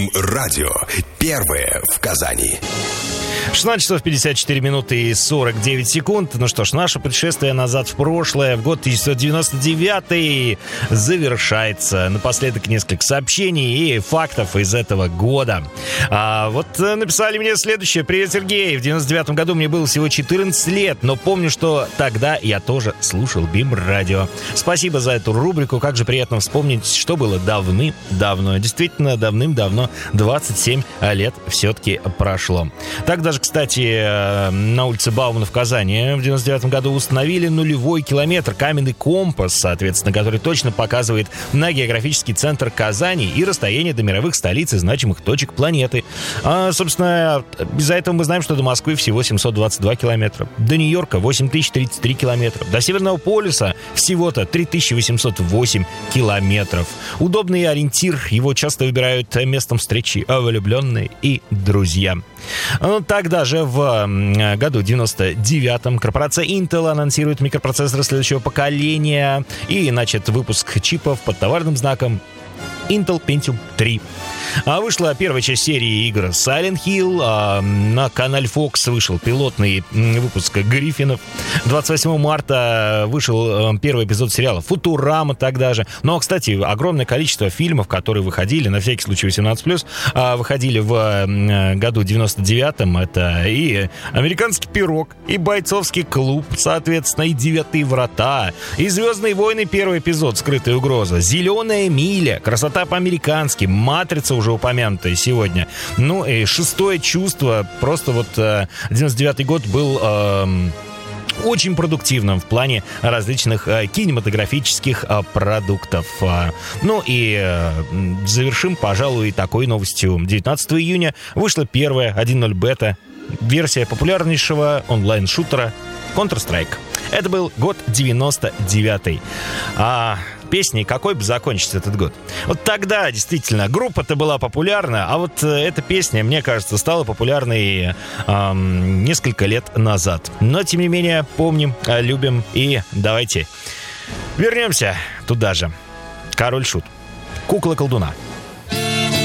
Радио. Первое в Казани. 16 часов 54 минуты и 49 секунд. Ну что ж, наше путешествие назад в прошлое, в год 1999 завершается. Напоследок несколько сообщений и фактов из этого года. Написали мне следующее. Привет, Сергей. В 99 году мне было всего 14 лет, но помню, что тогда я тоже слушал БИМ-радио. Спасибо за эту рубрику. Как же приятно вспомнить, что было давным-давно. Действительно, давным-давно. 27 лет все-таки прошло. Так даже, кстати, на улице Баумана в Казани в 99 году установили нулевой километр, каменный компас, соответственно, который точно показывает на географический центр Казани и расстояние до мировых столиц и значимых точек планеты. Собственно, из-за этого мы знаем, что до Москвы всего 722 километра, до Нью-Йорка 8033 километра, до Северного полюса всего-то 3808 километров. Удобный ориентир, его часто выбирают местом встречи влюбленные и друзья. Тогда же в году 99-м корпорация Intel анонсирует микропроцессоры следующего поколения и начат выпуск чипов под товарным знаком Intel Pentium 3. Вышла первая часть серии игр Silent Hill. На канале Fox вышел пилотный выпуск Гриффинов. 28 марта вышел первый эпизод сериала Футурама тогда же. Но, кстати, огромное количество фильмов, которые выходили, на всякий случай 18+, выходили в году 99-м. Это и «Американский пирог», и «Бойцовский клуб», соответственно, и «Девятые врата», и «Звездные войны», первый эпизод «Скрытая угроза», «Зеленая миля», «Красота по-американски», «Матрица», уже упомянутая сегодня. Ну и «Шестое чувство». Просто 99-й год был очень продуктивным в плане различных кинематографических продуктов. Ну и завершим, пожалуй, такой новостью. 19 июня вышла первая 1.0 бета версия популярнейшего онлайн-шутера Counter-Strike. Это был год 99-й. Песней какой бы закончится этот год? Вот тогда, действительно, группа-то была популярна, а вот эта песня, мне кажется, стала популярной несколько лет назад. Но, тем не менее, помним, любим и давайте вернемся туда же. Король Шут. Кукла колдуна.